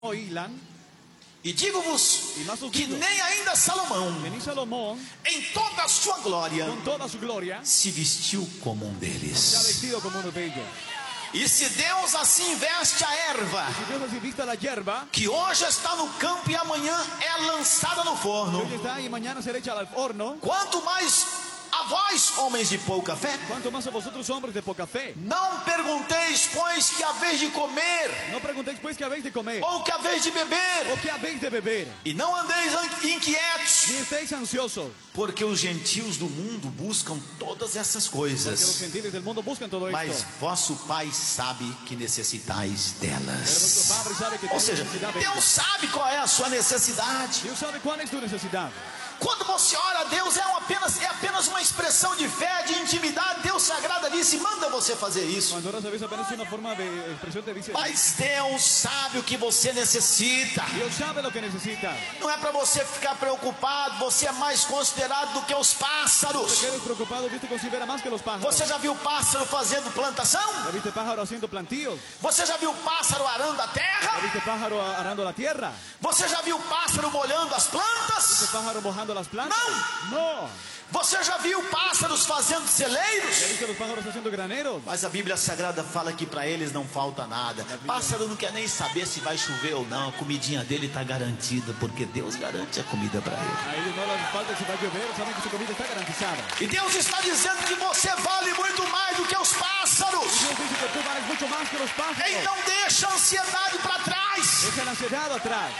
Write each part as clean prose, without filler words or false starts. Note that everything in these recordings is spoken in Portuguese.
oílan, E digo-vos E mais os que digo, nem ainda Salomão, que ni Salomón, em toda a sua glória, con toda su gloria, se vestiu como um se ha deles. vestido como uno de ellos. E se Deus assim veste a erva, Si Dios así vista la hierba, que hoje está no campo e amanhã é lançada no que forno, hoy está y mañana será hecha al horno, quanto mais a vós, homens de pouca fé, cuanto más a vosotros hombres de poca fe. não pergunteis, pois, que haveis de comer, No preguntéis pues qué habéis de comer, ou que haveis de beber, o qué habéis de beber, e não andeis inquietos, ni estéis ansiosos, porque os gentios do mundo buscam todas essas porque los coisas, gentiles del mundo buscan todo mas esto. vosso Pai sabe que necessitais Pero vuestro delas. Padre sabe que Ou tenéis seja, necesidad de Deus ello. sabe qual é a sua necessidade. Dios sabe cuál es tu necesidad. Quando você ora a Deus, é apenas uma expressão de fé, de intimidade. Deus se agrada disso e manda você fazer isso. Cuando oras a veces apenas una forma de expresión te dice, Mas Deus sabe o que você necessita. Dios sabe lo que necesitas. Não é para você ficar preocupado. Você é mais considerado do que os Te pássaros. quedes preocupado, Dios te considera más que los pájaros. Você já viu pássaro fazendo plantação? ¿Ya viste pájaro haciendo plantíos? Você já viu pássaro arando a ¿Ya terra? viste pájaro arando la tierra? Você já viu pássaro molhando as ¿Viste plantas? pájaro mojando las plantas? No. Você já viu pássaros fazendo ¿Ya celeiros? viste los pájaros haciendo graneros? Mas a Bíblia Sagrada fala que para eles não falta nada. Pássaro não quer nem saber se vai chover ou não. A comidinha dele está garantida, porque Deus garante a comida para ele. A ellos no les falta si va a llover, saben que su comida está garantizada. E Deus está dizendo que você vale muito mais do que os pássaros. Dios dice que tú vales mucho más que los pájaros. Então deixa a ansiedade para trás. Deja la ansiedad atrás.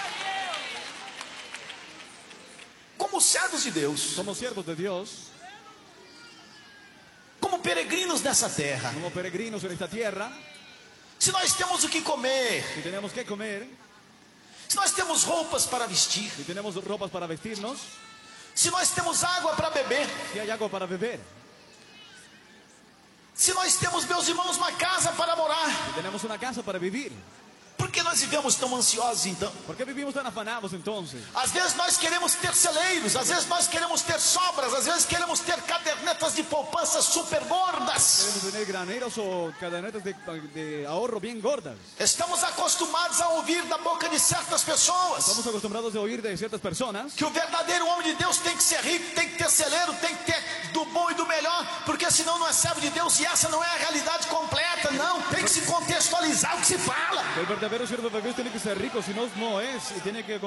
Como servos de Deus, Somos siervos de Dios, como peregrinos nessa terra. como peregrinos en esta tierra. Se nós temos o que comer, Si tenemos que comer, se nós temos roupas para vestir, si tenemos ropas para vestirnos, se nós temos água para beber, si hay agua para beber, se nós temos, meus irmãos, uma casa para morar, si tenemos una casa para vivir, por que nós vivemos tão ansiosos então? ¿por qué vivimos tan afanados entonces? Às vezes nós queremos ter celeiros, às vezes nós queremos ter sobras, às vezes queremos ter cadernetas de poupança super gordas. Queremos tener graneros o cadenetas de ahorro bien gordas. Estamos acostumados a ouvir da boca de certas pessoas Estamos acostumbrados a oír de ciertas personas que o verdadeiro homem de Deus tem que ser rico, tem que ter celeiro, tem que ter do bom e do melhor, porque senão não é servo de Deus e essa não é a realidade completa, não, tem que se contextualizar o que se fala. el verdadero siervo de Dios tiene que ser rico, si no, no es. Y tiene que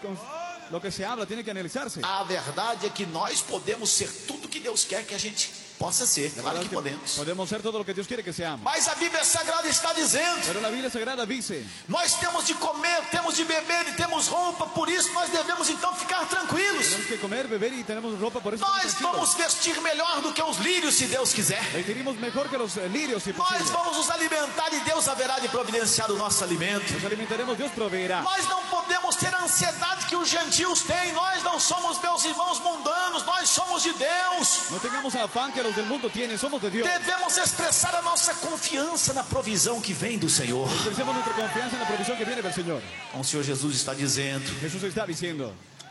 lo que se habla tiene que analizarse. A verdade é que nós podemos ser tudo que Deus quer que a gente possa ser, La claro verdad que es que podemos. podemos ser todo lo que Dios quiere que seamos. Mas a Bíblia Sagrada está dizendo: Pero la Biblia Sagrada dice, nós temos de comer, temos de beber e temos roupa, por isso nós devemos então ficar tranquilos. tenemos que comer, beber y tenemos ropa, por eso Nós estamos vamos tranquilos. vestir melhor do que os lírios, se Deus quiser. Vestiremos mejor que los lirios si Nós posible. vamos nos alimentar e Deus haverá de providenciar o nosso alimento. Nos alimentaremos, Dios proveerá. Nós não podemos ter a ansiedade que os gentios têm. Nós não somos, meus irmãos, mundanos, nós somos de Deus. No tengamos afán que los del mundo tienen, somos de Dios. Devemos expressar a nossa confiança na provisão que vem do Senhor. Expresemos nuestra confianza en la provisión que viene del Señor. Então, o Senhor Jesus está dizendo: Jesús está diciendo,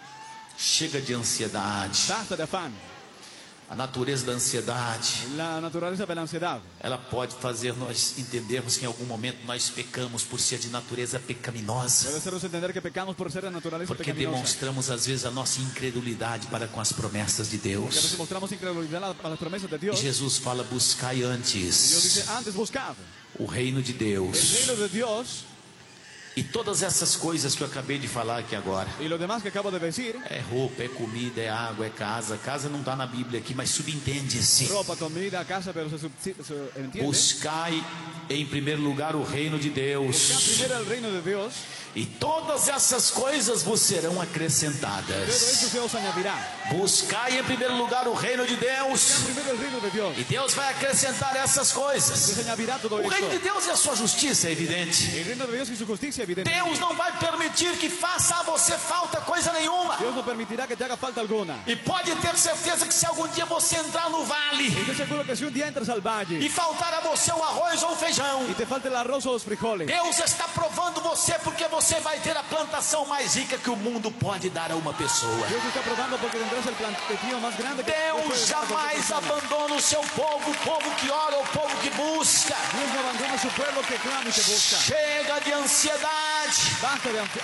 chega de ansiedade. basta de afán. A natureza da ansiedade, La naturaleza de la ansiedad ela pode fazer nós entendermos que em algum momento nós pecamos por ser de natureza pecaminosa. puede hacernos entender que pecamos por ser de naturaleza Porque pecaminosa. demonstramos às vezes a nossa incredulidade para com as promessas de Porque a veces Deus. mostramos incredulidad a las promesas de E Dios. Jesus fala: buscai Dios antes dice, antes buscad o reino de el Deus. reino de Dios, E todas essas coisas que eu acabei de falar aqui agora. y lo demás que acabo de decir, É roupa, é comida, é água, é casa. Casa não está na Bíblia aqui, mas subentende-se. ropa, comida, casa, pero se entiende. Buscai em primeiro lugar o reino de Buscad Deus. primero el reino de Dios, E todas essas coisas vos serão todo acrescentadas. eso se os añadirá. Buscai em primeiro lugar o reino de Deus. Buscad primero el reino de Dios, E Deus vai acrescentar essas se coisas. añadirá todo O reino de esto. Deus é a sua justiça, é evidente. El reino de Dios y su justicia, evidente. Deus não vai permitir que faça a você falta coisa nenhuma. Dios no permitirá que te haga falta alguna. E pode ter certeza que se algum dia você entrar no vale Estoy seguro que si un día entras al e valle faltar a você o arroz ou o feijão, y te falta el arroz o los frijoles, Deus está provando você porque você você vai ter a plantação mais rica que o mundo pode dar a uma pessoa. Dios te está probando porque tendrás el plantío más grande que Deus jamais abandona o seu povo, o povo que ora, o povo que busca. Dios no abandona a su pueblo que clama y te busca. Chega de ansiedade. Basta de